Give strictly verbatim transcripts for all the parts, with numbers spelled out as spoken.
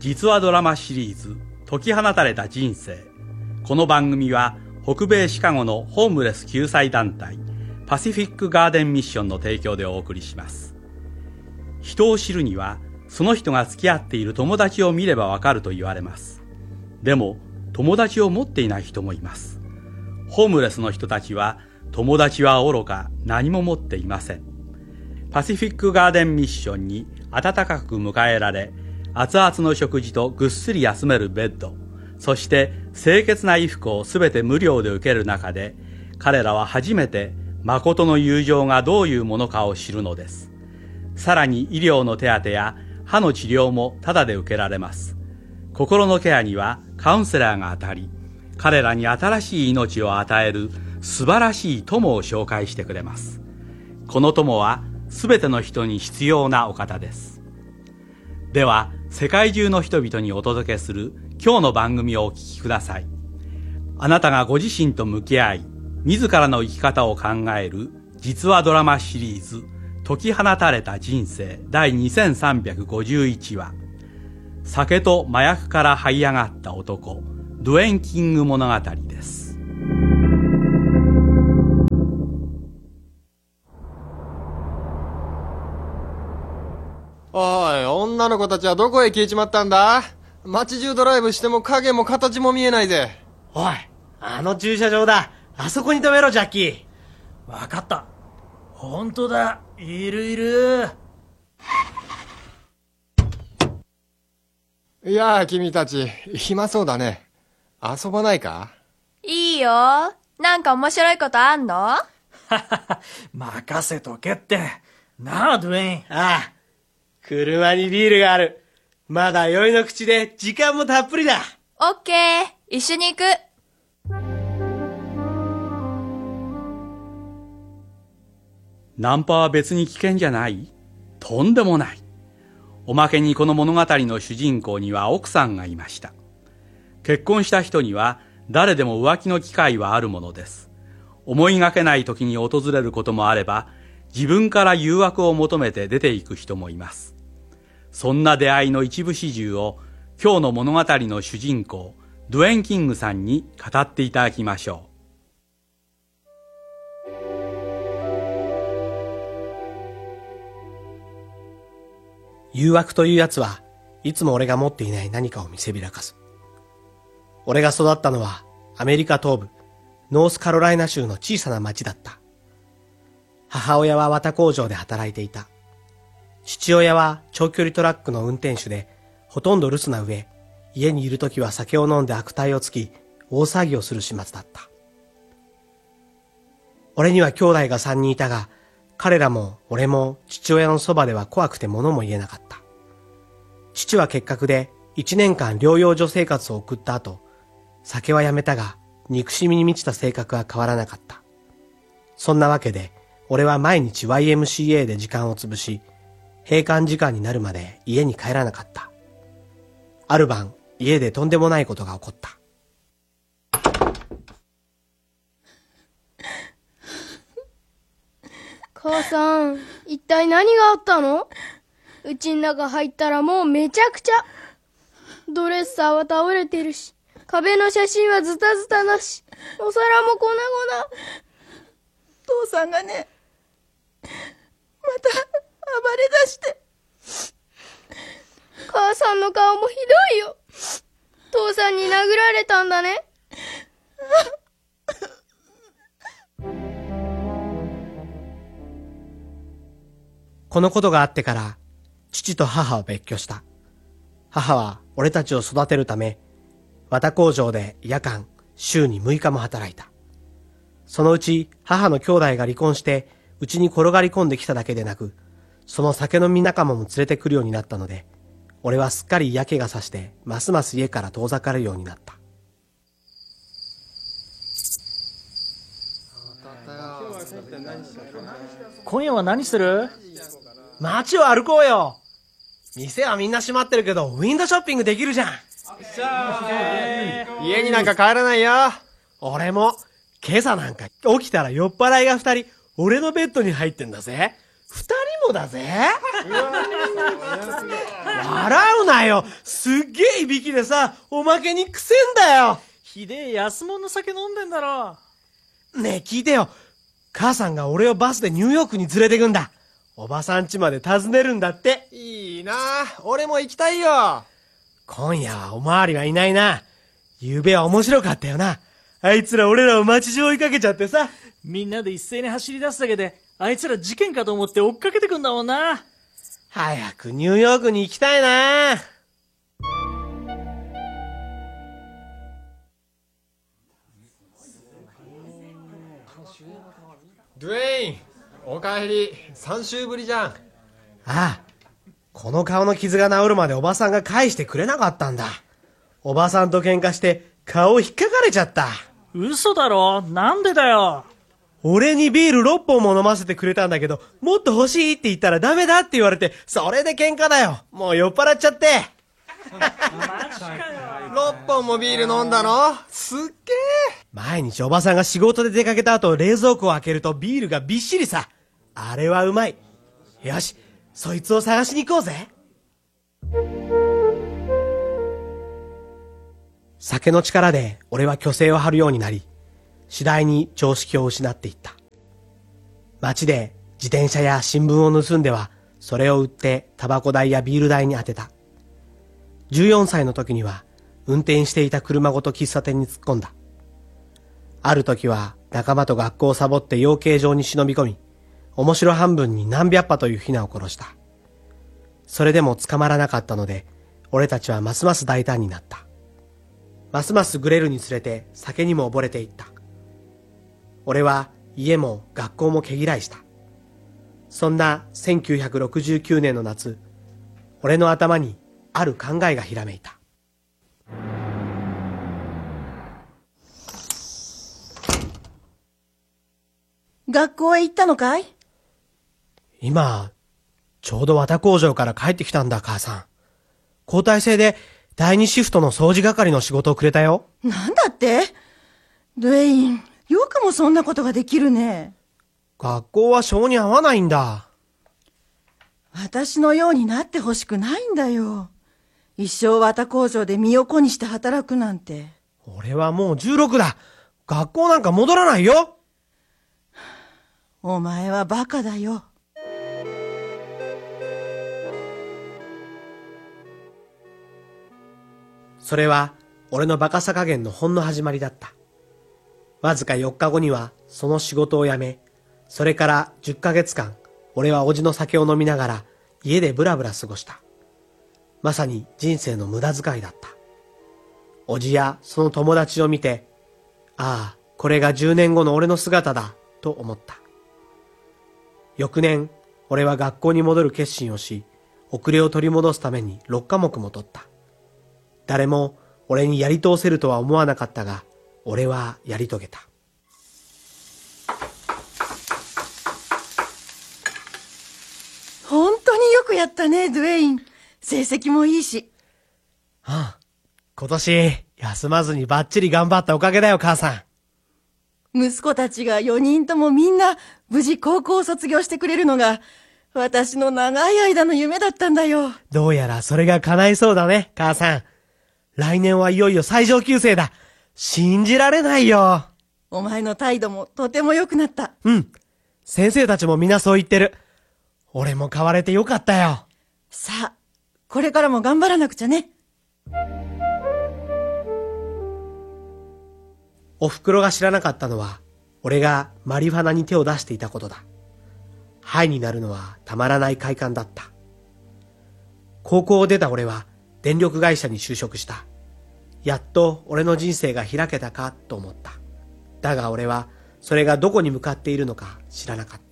実話ドラマシリーズ解き放たれた人生。この番組は北米シカゴのホームレス救済団体パシフィックガーデンミッションの提供でお送りします。人を知るにはその人が付き合っている友達を見ればわかると言われます。でも友達を持っていない人もいます。ホームレスの人たちは友達は愚か何も持っていません。パシフィックガーデンミッションに温かく迎えられ、熱々の食事とぐっすり休めるベッド、そして清潔な衣服をすべて無料で受ける中で、彼らは初めて誠の友情がどういうものかを知るのです。さらに医療の手当や歯の治療もタダで受けられます。心のケアにはカウンセラーが当たり、彼らに新しい命を与える素晴らしい友を紹介してくれます。この友はすべての人に必要なお方です。では、世界中の人々にお届けする今日の番組をお聞きください。あなたがご自身と向き合い、自らの生き方を考える実話ドラマシリーズ解き放たれた人生第にせんさんびゃくごじゅういちわ、酒と麻薬から這い上がった男、ドゥエイン・キング物語です。 おい、女の子たちはどこへ消えちまったんだ？街中ドライブしても影も形も見えないぜ。 おい、あの駐車場だ。あそこに止めろ、ジャッキー。 わかった。ほんとだ、いるいる。 いやあ、君たち暇そうだね。遊ばないか？ いいよ。なんか面白いことあんの？ははは、任せとけって。なあ、ドゥエイン。 ああ、車にビールがある。まだ酔いの口で時間もたっぷりだ。 オッケー、一緒に行く。 ナンパは別に危険じゃない？とんでもない。おまけにこの物語の主人公には奥さんがいました。結婚した人には誰でも浮気の機会はあるものです。思いがけない時に訪れることもあれば、自分から誘惑を求めて出ていく人もいます。そんな出会いの一部始終を今日の物語の主人公、ドゥエイン・キングさんに語っていただきましょう。 誘惑というやつはいつも俺が持っていない何かを見せびらかす。俺が育ったのはアメリカ東部ノースカロライナ州の小さな町だった。母親は綿工場で働いていた。父親は長距離トラックの運転手でほとんど留守な上、家にいるときは酒を飲んで悪態をつき大騒ぎをする始末だった。俺には兄弟が三人いたが、彼らも俺も父親のそばでは怖くて物も言えなかった。父は結核で一年間療養所生活を送った後、酒はやめたが憎しみに満ちた性格は変わらなかった。そんなわけで俺は毎日 ワイエムシーエー で時間を潰し、閉館時間になるまで家に帰らなかった。ある晩、家でとんでもないことが起こった。 母さん、一体何があったの？うちん中入ったらもうめちゃくちゃ。ドレッサーは倒れてるし、壁の写真はズタズタだし、お皿も粉々。 父さんがね、また暴れ出して。 母さんの顔もひどいよ。父さんに殴られたんだね。 このことがあってから、父と母は別居した。母は俺たちを育てるため、綿工場で夜間、週にむいかも働いた。そのうち母の兄弟が離婚して、うちに転がり込んできただけでなく、その酒飲み仲間も連れてくるようになったので、俺はすっかり嫌気がさして、ますます家から遠ざかるようになった。 今夜は何する？ 街を歩こうよ。店はみんな閉まってるけど、ウィンドショッピングできるじゃん。 家になんか帰らないよ。 俺も、今朝なんか起きたら酔っ払いが二人、俺のベッドに入ってんだぜ。 二人もだぜ。笑うなよ。すっげえいびきでさ、おまけにくせんだよ。 ひでえ安物の酒飲んでんだろ。 ねえ聞いてよ。母さんが俺をバスでニューヨークに連れてくんだ。おばさん家まで訪ねるんだって。 いいな、俺も行きたいよ。 今夜はおまわりはいないな。昨べは面白かったよな。あいつら俺らを街中追いかけちゃってさ。 みんなで一斉に走り出すだけで、あいつら事件かと思って追っかけてくんだもんな。 早くニューヨークに行きたいな。 ドゥエイン、おかえり。さん週ぶりじゃん。 ああ、この顔の傷が治るまでおばさんが返してくれなかったんだ。おばさんと喧嘩して顔引っかかれちゃった。 嘘だろ。なんでだよ。 俺にビールろっぽんも飲ませてくれたんだけど、もっと欲しいって言ったらダメだって言われて、それで喧嘩だよ。もう酔っ払っちゃって。 ろっぽんもビール飲んだの？すっげえ。 毎日おばさんが仕事で出かけた後、冷蔵庫を開けるとビールがびっしりさ。あれはうまい。よし、そいつを探しに行こうぜ。酒の力で俺は虚勢を張るようになり、次第に常識を失っていった。街で自転車や新聞を盗んでは、それを売ってタバコ代やビール代に充てた。じゅうよんさいの時には、運転していた車ごと喫茶店に突っ込んだ。ある時は仲間と学校をサボって養鶏場に忍び込み、面白半分に何百羽というヒナを殺した。それでも捕まらなかったので、俺たちはますます大胆になった。ますますグレるにつれて酒にも溺れていった。俺は家も学校も毛嫌いした。そんなせんきゅうひゃくろくじゅうきゅうねんの夏、俺の頭にある考えがひらめいた。 学校へ行ったのかい？ 今、ちょうど綿工場から帰ってきたんだ、母さん。交代制で第二シフトの掃除係の仕事をくれたよ。 なんだって？ドゥエイン、よくもそんなことができるね。 学校は性に合わないんだ。 私のようになってほしくないんだよ。一生綿工場で身を粉にして働くなんて。 俺はもうじゅうろくだ。学校なんか戻らないよ。 お前はバカだよ。 それは俺のバカさ加減のほんの始まりだった。わずかよっかごにはその仕事を辞め、それからじゅっかげつかん、俺はおじの酒を飲みながら家でブラブラ過ごした。まさに人生の無駄遣いだった。おじやその友達を見て、ああ、これがじゅうねんごの俺の姿だ、と思った。翌年、俺は学校に戻る決心をし、遅れを取り戻すためにろっかもくも取った。誰も俺にやり通せるとは思わなかったが、俺はやり遂げた。 本当によくやったね、ドゥエイン。成績もいいし。 ああ、今年、休まずにバッチリ頑張ったおかげだよ、母さん。息子たちがよにんともみんな無事高校を卒業してくれるのが、私の長い間の夢だったんだよ。 どうやらそれが叶いそうだね、母さん。来年はいよいよ最上級生だ。信じられないよ。 お前の態度もとても良くなった。 うん。先生たちもみんなそう言ってる。俺も変われてよかったよ。 さあ、これからも頑張らなくちゃね。 お袋が知らなかったのは、俺がマリファナに手を出していたことだ。ハイになるのはたまらない快感だった。高校を出た俺は電力会社に就職した。やっと俺の人生が開けたかと思った。だが俺はそれがどこに向かっているのか知らなかった。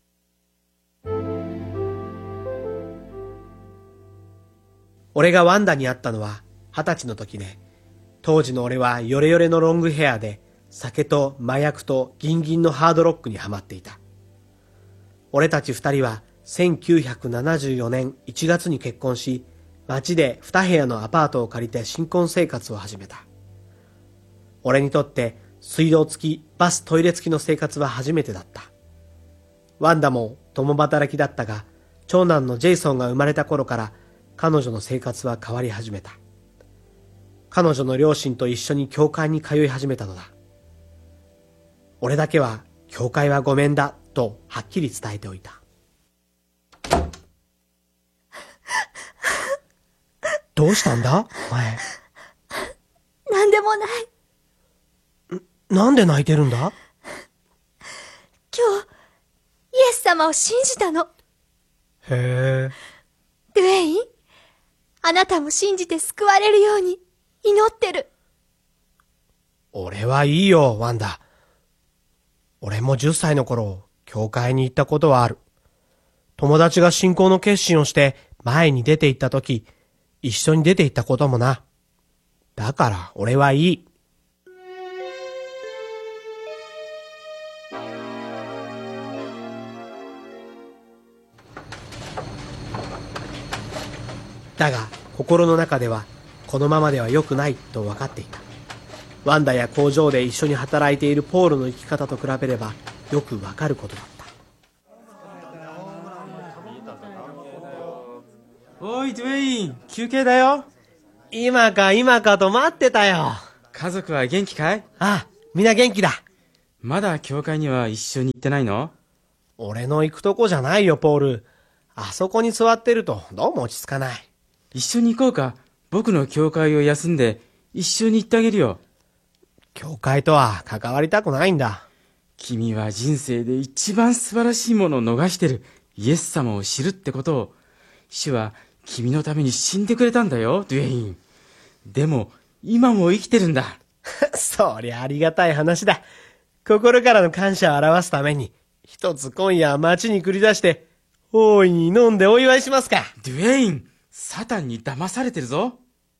俺がワンダに会ったのは二十歳の時で、当時の俺はヨレヨレのロングヘアで酒と麻薬とギンギンのハードロックにはまっていた。俺たち二人はせんきゅうひゃくななじゅうよねんいちがつに結婚し、街で二部屋のアパートを借りて新婚生活を始めた。俺にとって水道付き、バストイレ付きの生活は初めてだった。ワンダも共働きだったが、長男のジェイソンが生まれた頃から彼女の生活は変わり始めた。彼女の両親と一緒に教会に通い始めたのだ。俺だけは教会はごめんだとはっきり伝えておいた。どうしたんだお前。 なんでもない。 なんで泣いてるんだ？ 今日、イエス様を信じたの。 へえ。 ドゥエイン、あなたも信じて救われるように祈ってる。 俺はいいよ、ワンダ。俺もじゅっさいの頃、教会に行ったことはある。友達が信仰の決心をして前に出て行った時、一緒に出て行ったこともな。だから俺はいい。だが心の中ではこのままでは良くないと分かっていた。ワンダや工場で一緒に働いているポールの生き方と比べればよく分かることだった。 おいドゥエイン、休憩だよ。 今か今かと待ってたよ。 家族は元気かい？ ああ、みんな元気だ。 まだ教会には一緒に行ってないの？ 俺の行くとこじゃないよ、ポール。あそこに座ってるとどうも落ち着かない。 一緒に行こうか。僕の教会を休んで一緒に行ってあげるよ。 教会とは関わりたくないんだ。 君は人生で一番素晴らしいものを逃してるイエス様を知るってことを。主は君のために死んでくれたんだよ、ドゥエイン。でも今も生きてるんだ。 そりゃありがたい話だ。心からの感謝を表すために一つ今夜街に繰り出して大いに飲んでお祝いしますか。 ドゥエイン、サタンに騙されてるぞ。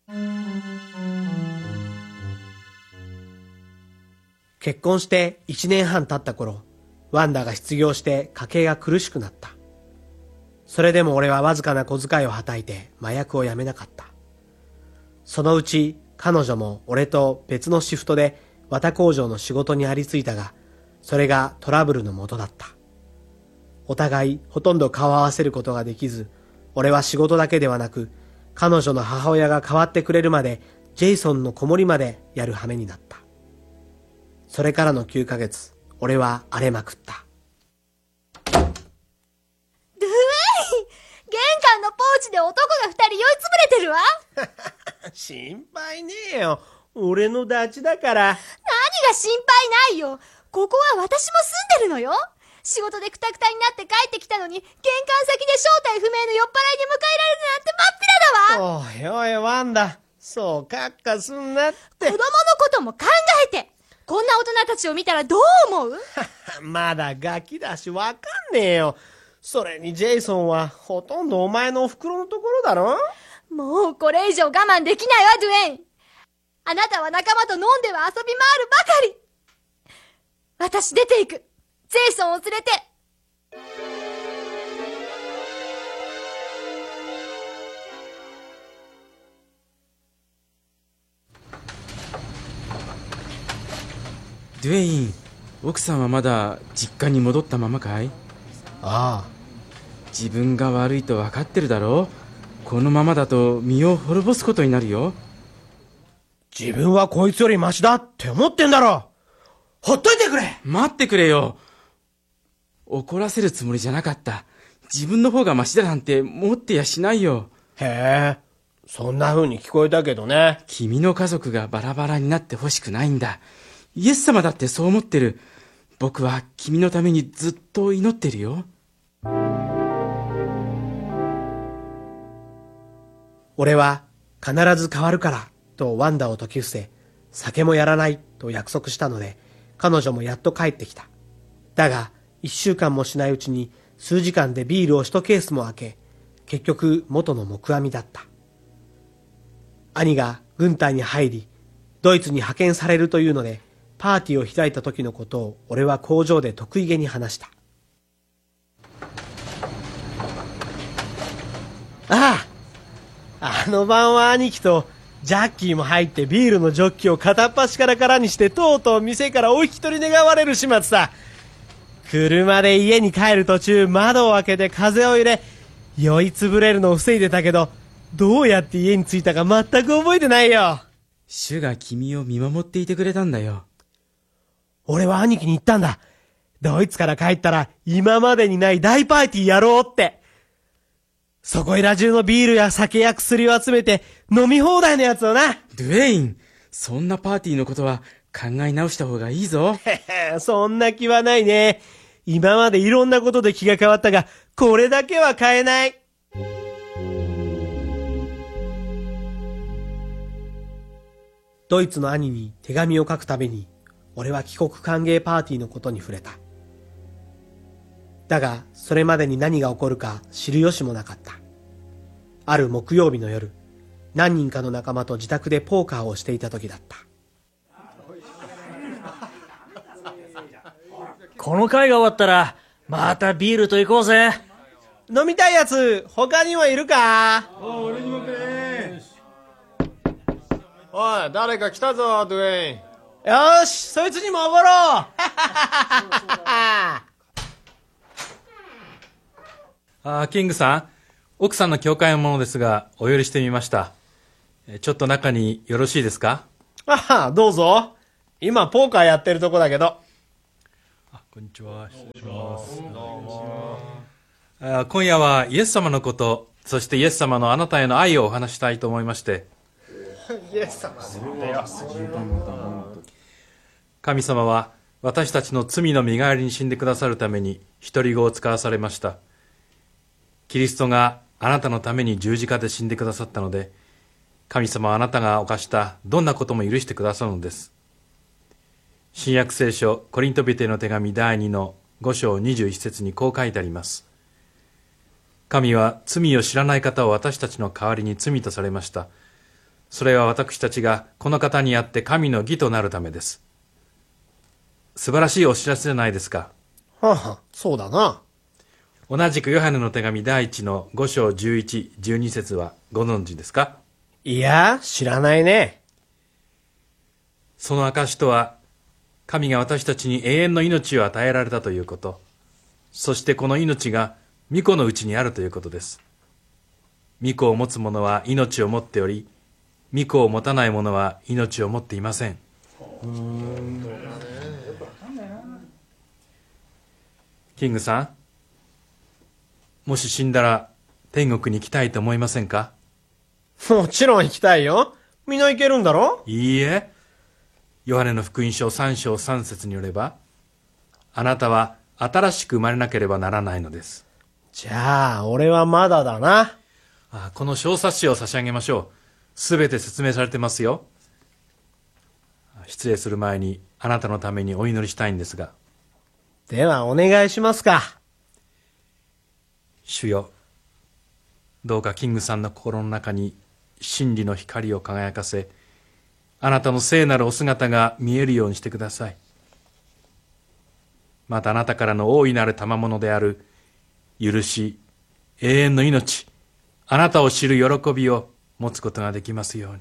結婚して一年半経った頃、ワンダが失業して家計が苦しくなった。それでも俺はわずかな小遣いをはたいて麻薬をやめなかった。そのうち彼女も俺と別のシフトで綿工場の仕事にありついたが、それがトラブルの元だった。お互いほとんど顔を合わせることができず、俺は仕事だけではなく、彼女の母親が代わってくれるまでジェイソンの子守までやる羽目になった。それからのきゅうかげつ、俺は荒れまくった。 ドゥエイン、玄関のポーチで男が二人酔いつぶれてるわ。 心配ねえよ。俺のダチだから。 何が心配ないよ。ここは私も住んでるのよ。仕事でクタクタになって帰ってきたのに、玄関先で正体不明の酔っ払いに迎えられるなんてまっぴらだわ。 おいおいワンダ、そうカッカすんなって。 子供のことも考えて。こんな大人たちを見たらどう思う？ まだガキだしわかんねえよ。それにジェイソンはほとんどお前のお袋のところだろ。 もうこれ以上我慢できないわ、ドゥエイン。あなたは仲間と飲んでは遊び回るばかり。私出ていく。ジェイソンを連れて。 ドゥエイン、奥さんはまだ実家に戻ったままかい？ ああ。 自分が悪いと分かってるだろう。このままだと身を滅ぼすことになるよ。 自分はこいつよりマシだって思ってんだろ。ほっといてくれ。 待ってくれよ。怒らせるつもりじゃなかった。自分の方がマシだなんて思ってやしないよ。 へえ、そんな風に聞こえたけどね。 君の家族がバラバラになってほしくないんだ。イエス様だってそう思ってる。僕は君のためにずっと祈ってるよ。 俺は必ず変わるからとワンダを説き伏せ、酒もやらないと約束したので、彼女もやっと帰ってきた。だが一週間もしないうちに数時間でビールを一ケースも開け、結局元の木阿弥だった。兄が軍隊に入りドイツに派遣されるというので、パーティーを開いた時のことを俺は工場で得意げに話した。ああ、あの晩は兄貴とジャッキーも入ってビールのジョッキを片っ端から空にしてとうとう店からお引き取り願われる始末さ。 車で家に帰る途中、窓を開けて風を入れ、酔いつぶれるのを防いでたけど、どうやって家に着いたか全く覚えてないよ。 主が君を見守っていてくれたんだよ。 俺は兄貴に言ったんだ。ドイツから帰ったら今までにない大パーティーやろうって。そこいら中のビールや酒や薬を集めて飲み放題のやつをな。 ドゥエイン、そんなパーティーのことは考え直した方がいいぞ。 そんな気はないね。今までいろんなことで気が変わったが、これだけは変えない。ドイツの兄に手紙を書くたびに、俺は帰国歓迎パーティーのことに触れた。だが、それまでに何が起こるか知る由もなかった。ある木曜日の夜、何人かの仲間と自宅でポーカーをしていた時だった。 この会が終わったら、またビールと行こうぜ。 飲みたいやつ、他にはいるか？ 俺にもくれ。おい、誰か来たぞ、ドゥエイン。 よーし、そいつにもおごろう。 あ、キングさん、奥さんの教会のものですが、お寄りしてみました。ちょっと中によろしいですか？ ああ、どうぞ。今ポーカーやってるとこだけど。 あ、こんにちは。失礼します。どうも。あ、今夜はイエス様のこと、そしてイエス様のあなたへの愛をお話したいと思いまして。 イエス様ってよ。 神様は私たちの罪の身代わりに死んでくださるために独り子を使わされました。キリストがあなたのために十字架で死んでくださったので、神様はあなたが犯したどんなことも許してくださるのです。新約聖書コリント人への手紙だいにのご章にじゅういち節にこう書いてあります。神は罪を知らない方を私たちの代わりに罪とされました。それは私たちがこの方にあって神の義となるためです。素晴らしいお知らせじゃないですか。 はあ、はあ、そうだな。 同じくヨハネの手紙だいいちのご章じゅういち、じゅうに節はご存知ですか？ いや、知らないね。 その証とは、神が私たちに永遠の命を与えられたということ、そしてこの命が御子のうちにあるということです。御子を持つ者は命を持っており、御子を持たない者は命を持っていません。うーん。キングさん、もし死んだら天国に行きたいと思いませんか？ もちろん行きたいよ。みんな行けるんだろ？ いいえ。ヨハネの福音書さん章さん節によれば、あなたは新しく生まれなければならないのです。 じゃあ、俺はまだだな。 あ、この小冊子を差し上げましょう。すべて説明されてますよ。失礼する前にあなたのためにお祈りしたいんですが。 ではお願いしますか。 主よ、どうかキングさんの心の中に真理の光を輝かせ、あなたの聖なるお姿が見えるようにしてください。またあなたからの大いなる賜物である許し、永遠の命、あなたを知る喜びを持つことができますように。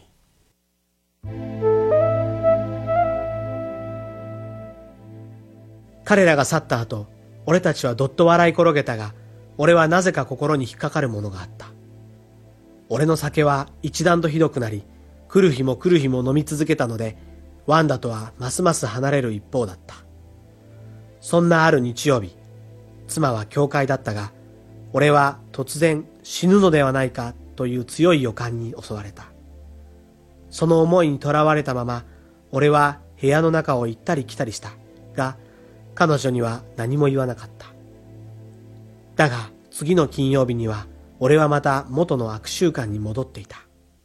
彼らが去った後、俺たちはどっと笑い転げたが、俺はなぜか心に引っかかるものがあった。俺の酒は一段とひどくなり、来る日も来る日も飲み続けたので、ワンダとはますます離れる一方だった。そんなある日曜日、妻は教会だったが、俺は突然死ぬのではないかという強い予感に襲われた。その思いにとらわれたまま、俺は部屋の中を行ったり来たりしたが、彼女には何も言わなかった。だが次の金曜日には俺はまた元の悪習慣に戻っていた。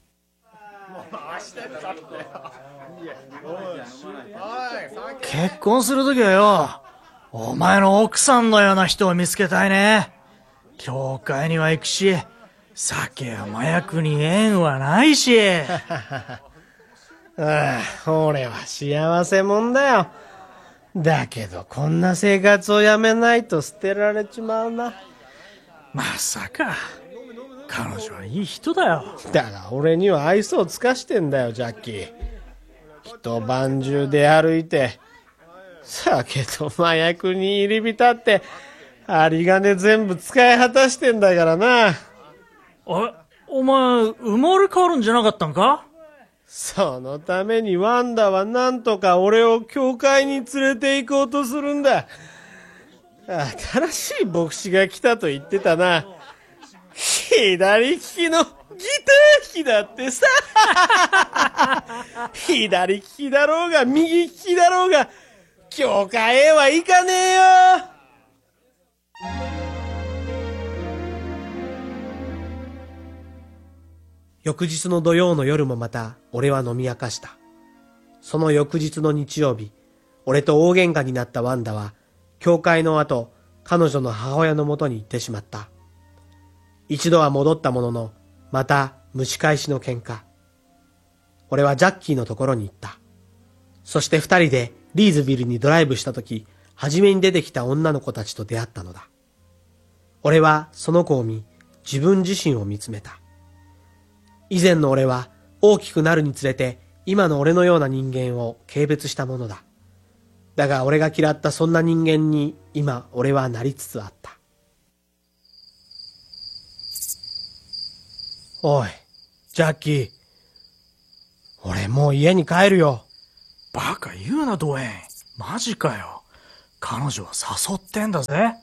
結婚するときはよ、お前の奥さんのような人を見つけたいね。教会には行くし、酒や麻薬に縁はないし。 ああ、俺は幸せもんだよ。だけどこんな生活をやめないと捨てられちまうな。 まさか彼女はいい人だよ。 だが俺には愛想を尽かしてんだよ、ジャッキー。一晩中出歩いて酒と麻薬に入り浸って、有り金全部使い果たしてんだからな。 え、お前、生まれ変わるんじゃなかったんか？ そのためにワンダはなんとか俺を教会に連れて行こうとするんだ。新しい牧師が来たと言ってたな。左利きのギター弾きだってさ。左利きだろうが右利きだろうが、教会へは行かねえよ。翌日の土曜の夜もまた俺は飲み明かした。その翌日の日曜日、俺と大喧嘩になったワンダは教会の後、彼女の母親のもとに行ってしまった。一度は戻ったものの、また蒸し返しの喧嘩。俺はジャッキーのところに行った。そして二人でリーズビルにドライブしたとき、初めに出てきた女の子たちと出会ったのだ。俺はその子を見、自分自身を見つめた。以前の俺は大きくなるにつれて今の俺のような人間を軽蔑したものだ。だが俺が嫌ったそんな人間に今俺はなりつつあった。おい、ジャッキー。俺もう家に帰るよ。 バカ言うな、ドウェイン。マジかよ。彼女は誘ってんだぜ。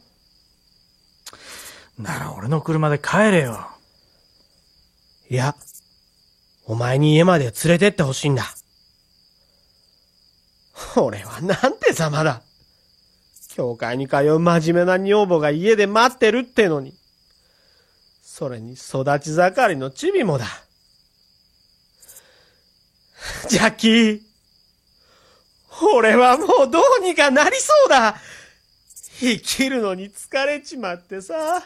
なら俺の車で帰れよ。 いや、お前に家まで連れてってほしいんだ。俺はなんてざまだ。教会に通う真面目な女房が家で待ってるってのに。それに育ち盛りのチビもだ。ジャッキー。俺はもうどうにかなりそうだ。生きるのに疲れちまってさ。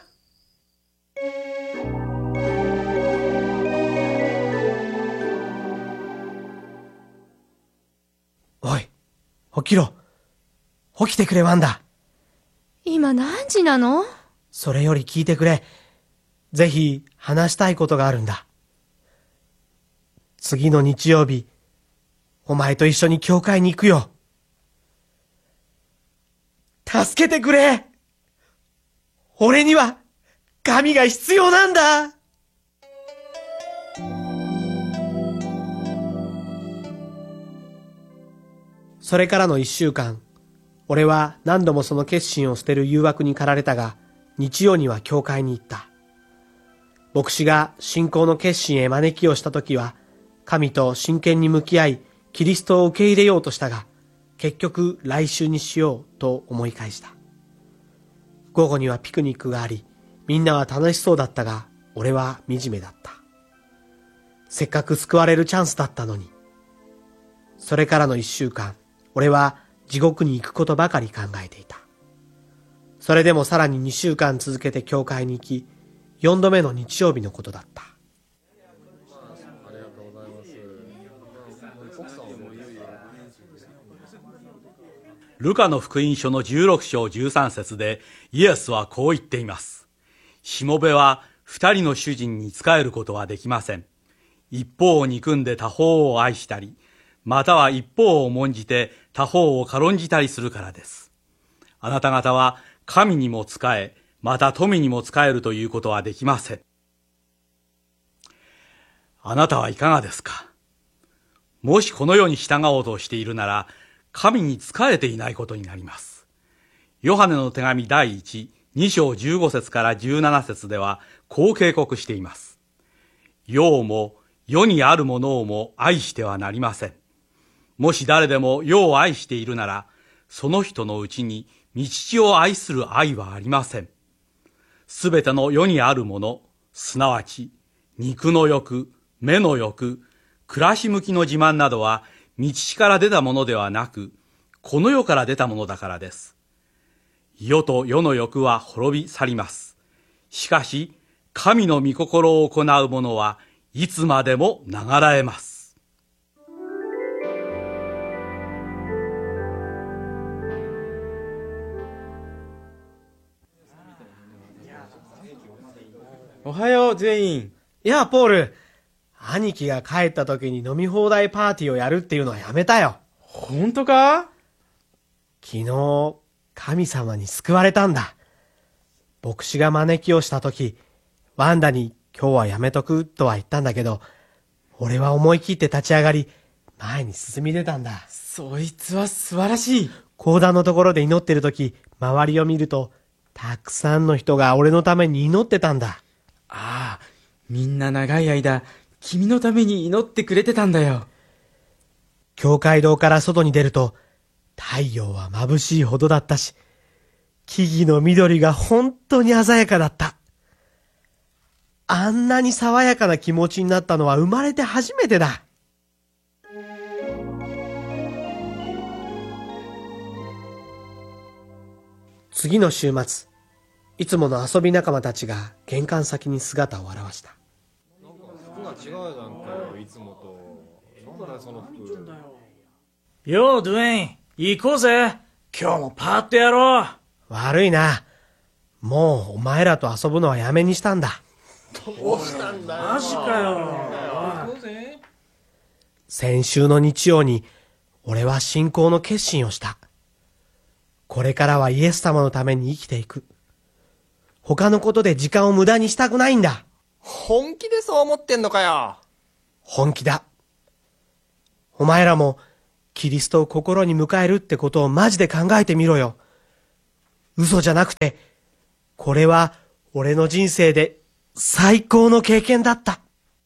おい、起きろ。起きてくれ、ワンダ。 今何時なの？ それより聞いてくれ。ぜひ話したいことがあるんだ。次の日曜日、お前と一緒に教会に行くよ。助けてくれ。俺には神が必要なんだ。それからの一週間、俺は何度もその決心を捨てる誘惑に駆られたが、日曜には教会に行った。牧師が信仰の決心へ招きをしたときは、神と真剣に向き合い、キリストを受け入れようとしたが、結局来週にしようと思い返した。午後にはピクニックがあり、みんなは楽しそうだったが、俺は惨めだった。せっかく救われるチャンスだったのに。それからの一週間、俺は地獄に行くことばかり考えていた。それでもさらに二週間続けて教会に行き、四度目の日曜日のことだった。 ルカの福音書のじゅうろく章じゅうさん節でイエスはこう言っています。しもべは二人の主人に仕えることはできません。一方を憎んで他方を愛したり、または一方を重んじて他方を軽んじたりするからです。あなた方は神にも仕え、また富にも仕えるということはできません。あなたはいかがですか？もしこの世に従おうとしているなら、神に仕えていないことになります。ヨハネの手紙第一、に章じゅうご節からじゅうなな節では、こう警告しています。世をも世にあるものをも愛してはなりません。もし誰でも世を愛しているなら、その人のうちに御父を愛する愛はありません。すべての世にあるもの、すなわち肉の欲、目の欲、暮らし向きの自慢などは、御父から出たものではなく、この世から出たものだからです。世と世の欲は滅び去ります。しかし、神の御心を行う者はいつまでも流らえます。 おはよう、全員。 いや、ポール。兄貴が帰った時に飲み放題パーティーをやるっていうのはやめたよ。 本当か？ 昨日、神様に救われたんだ。牧師が招きをしたとき、ワンダに今日はやめとくとは言ったんだけど、俺は思い切って立ち上がり、前に進み出たんだ。 そいつは素晴らしい。 講談のところで祈ってるとき、周りを見ると、たくさんの人が俺のために祈ってたんだ。 ああ、みんな長い間、君のために祈ってくれてたんだよ。 教会堂から外に出ると、太陽は眩しいほどだったし、木々の緑が本当に鮮やかだった。あんなに爽やかな気持ちになったのは生まれて初めてだ。次の週末、いつもの遊び仲間たちが玄関先に姿を現した。 なんか服が違うじゃんかよ、いつもと。なんだよその服。 よう、ドゥエイン、行こうぜ。今日もパーッとやろう。 悪いな。もうお前らと遊ぶのはやめにしたんだ。 どうしたんだよ。 マジかよ。 先週の日曜に、俺は信仰の決心をした。これからはイエス様のために生きていく。他のことで時間を無駄にしたくないんだ。 本気でそう思ってんのかよ。 本気だ。お前らも、キリストを心に迎えるってことをマジで考えてみろよ。嘘じゃなくて、これは俺の人生で最高の経験だった。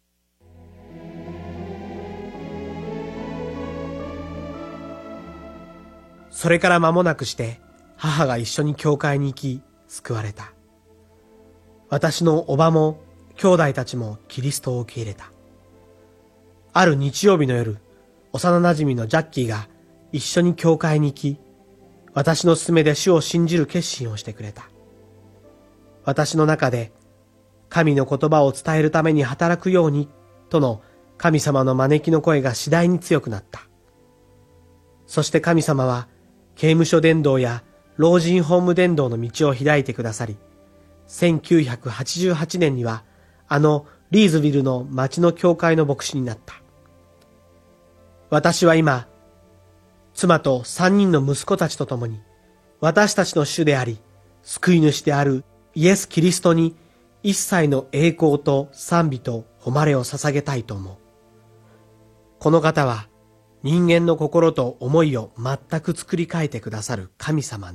それから間もなくして母が一緒に教会に行き救われた。私の叔母も兄弟たちもキリストを受け入れた。ある日曜日の夜、幼馴染のジャッキーが一緒に教会に行き、私の勧めで主を信じる決心をしてくれた。私の中で神の言葉を伝えるために働くようにとの神様の招きの声が次第に強くなった。そして神様は刑務所伝道や老人ホーム伝道の道を開いてくださり、せんきゅうひゃくはちじゅうはちねんにはあのリーズビルの町の教会の牧師になった。私は今、妻と三人の息子たちと共に、私たちの主であり、救い主であるイエス・キリストに一切の栄光と賛美と誉れを捧げたいと思う。この方は人間の心と思いを全く作り変えてくださる神様